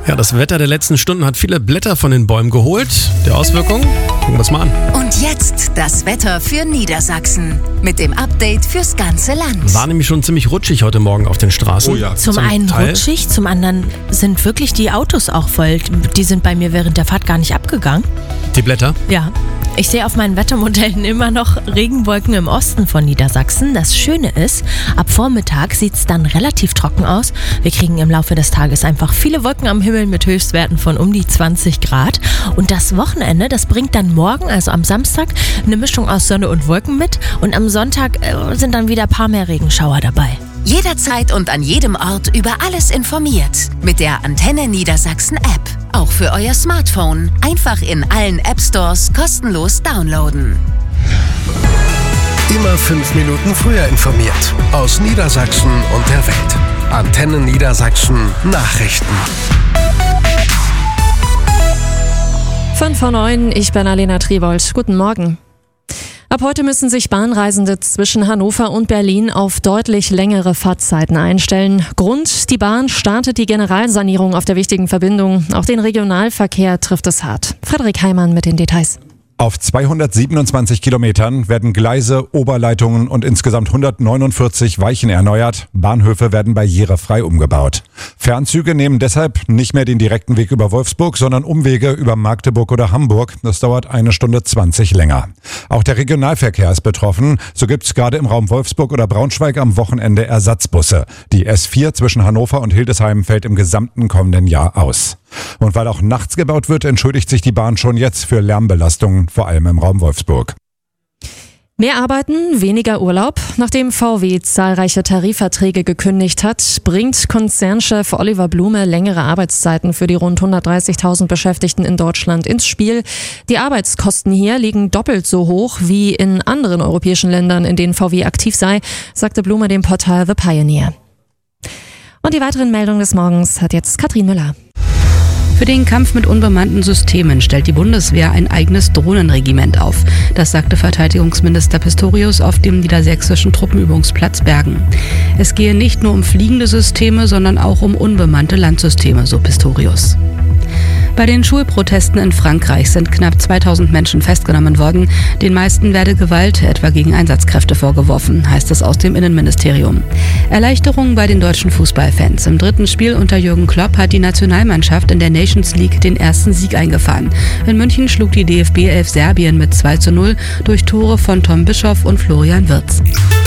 Ja, das Wetter der letzten Stunden hat viele Blätter von den Bäumen geholt. Die Auswirkungen? Gucken wir uns mal an. Und jetzt das Wetter für Niedersachsen mit dem Update fürs ganze Land. War nämlich schon ziemlich rutschig heute Morgen auf den Straßen. Oh ja. Zum einen rutschig, zum anderen sind wirklich die Autos auch voll. Die sind bei mir während der Fahrt gar nicht abgegangen. Die Blätter? Ja. Ich sehe auf meinen Wettermodellen immer noch Regenwolken im Osten von Niedersachsen. Das Schöne ist, ab Vormittag sieht es dann relativ trocken aus. Wir kriegen im Laufe des Tages einfach viele Wolken am Himmel mit Höchstwerten von um die 20 Grad. Und das Wochenende, das bringt dann morgen, also am Samstag, eine Mischung aus Sonne und Wolken mit. Und am Sonntag sind dann wieder ein paar mehr Regenschauer dabei. Jederzeit und an jedem Ort über alles informiert. Mit der Antenne Niedersachsen App. Auch für euer Smartphone. Einfach in allen App Stores kostenlos downloaden. Immer 5 Minuten früher informiert. Aus Niedersachsen und der Welt. Antenne Niedersachsen Nachrichten. 5:09, ich bin Alena Tribold. Guten Morgen. Ab heute müssen sich Bahnreisende zwischen Hannover und Berlin auf deutlich längere Fahrtzeiten einstellen. Grund: die Bahn startet die Generalsanierung auf der wichtigen Verbindung. Auch den Regionalverkehr trifft es hart. Frederik Heimann mit den Details. Auf 227 Kilometern werden Gleise, Oberleitungen und insgesamt 149 Weichen erneuert. Bahnhöfe werden barrierefrei umgebaut. Fernzüge nehmen deshalb nicht mehr den direkten Weg über Wolfsburg, sondern Umwege über Magdeburg oder Hamburg. Das dauert 1 Stunde 20 länger. Auch der Regionalverkehr ist betroffen. So gibt es gerade im Raum Wolfsburg oder Braunschweig am Wochenende Ersatzbusse. Die S4 zwischen Hannover und Hildesheim fällt im gesamten kommenden Jahr aus. Und weil auch nachts gebaut wird, entschuldigt sich die Bahn schon jetzt für Lärmbelastungen, vor allem im Raum Wolfsburg. Mehr Arbeiten, weniger Urlaub. Nachdem VW zahlreiche Tarifverträge gekündigt hat, bringt Konzernchef Oliver Blume längere Arbeitszeiten für die rund 130.000 Beschäftigten in Deutschland ins Spiel. Die Arbeitskosten hier liegen doppelt so hoch wie in anderen europäischen Ländern, in denen VW aktiv sei, sagte Blume dem Portal The Pioneer. Und die weiteren Meldungen des Morgens hat jetzt Katrin Müller. Für den Kampf mit unbemannten Systemen stellt die Bundeswehr ein eigenes Drohnenregiment auf. Das sagte Verteidigungsminister Pistorius auf dem niedersächsischen Truppenübungsplatz Bergen. Es gehe nicht nur um fliegende Systeme, sondern auch um unbemannte Landsysteme, so Pistorius. Bei den Schulprotesten in Frankreich sind knapp 2000 Menschen festgenommen worden. Den meisten werde Gewalt, etwa gegen Einsatzkräfte, vorgeworfen, heißt es aus dem Innenministerium. Erleichterung bei den deutschen Fußballfans. Im 3. Spiel unter Jürgen Klopp hat die Nationalmannschaft in der Nations League den ersten Sieg eingefahren. In München schlug die DFB 11 Serbien mit 2:0 durch Tore von Tom Bischoff und Florian Wirtz.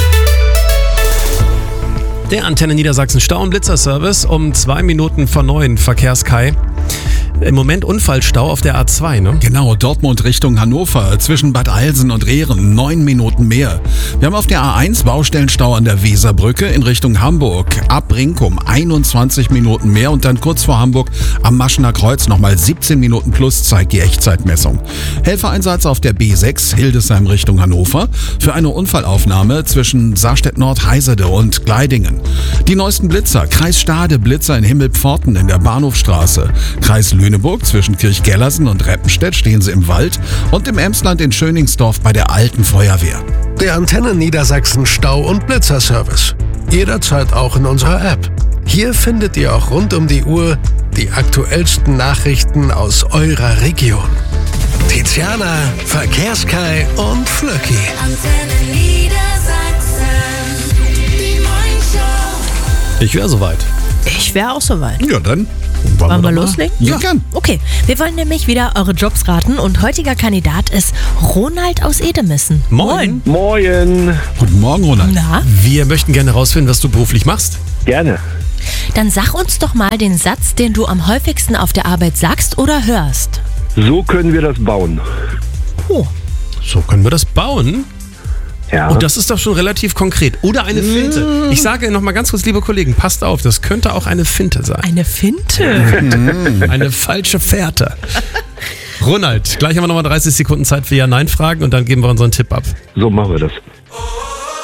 Der Antenne Niedersachsen Stau- und Blitzerservice um 2 Minuten vor 9, Verkehrskai. Im Moment Unfallstau auf der A2, ne? Genau, Dortmund Richtung Hannover, zwischen Bad Alsen und Rehren, 9 Minuten mehr. Wir haben auf der A1 Baustellenstau an der Weserbrücke in Richtung Hamburg. Ab Brinkum 21 Minuten mehr und dann kurz vor Hamburg am Maschener Kreuz nochmal 17 Minuten plus, zeigt die Echtzeitmessung. Helfereinsatz auf der B6 Hildesheim Richtung Hannover für eine Unfallaufnahme zwischen Saarstedt-Nord-Heisede und Gleidingen. Die neuesten Blitzer: Kreis Stade Blitzer in Himmelpforten in der Bahnhofstraße, Kreis Lüneburg zwischen Kirchgellersen und Reppenstedt stehen sie im Wald und im Emsland in Schöningsdorf bei der Alten Feuerwehr. Der Antenne Niedersachsen Stau- und Blitzerservice. Jederzeit auch in unserer App. Hier findet ihr auch rund um die Uhr die aktuellsten Nachrichten aus eurer Region. Tiziana, Verkehrskai und Flöcki. Antenne Niedersachsen, die Morningshow. Ich wäre soweit. Ich wäre auch soweit. Ja, dann Wollen wir loslegen? Ja, gern. Okay, wir wollen nämlich wieder eure Jobs raten und heutiger Kandidat ist Ronald aus Edemissen. Moin. Moin, Guten Morgen, Ronald. Na, Wir möchten gerne herausfinden, was du beruflich machst. gerne. dann sag uns doch mal den Satz, den du am häufigsten auf der Arbeit sagst oder hörst. So können wir das bauen. Oh, So können wir das bauen. Ja. Und das ist doch schon relativ konkret. Oder eine Finte. Ich sage nochmal ganz kurz, liebe Kollegen, passt auf, das könnte auch eine Finte sein. eine Finte. Eine falsche Fährte. Ronald, gleich haben wir nochmal 30 Sekunden Zeit für Ja-Nein-Fragen und dann geben wir unseren Tipp ab. So machen wir das.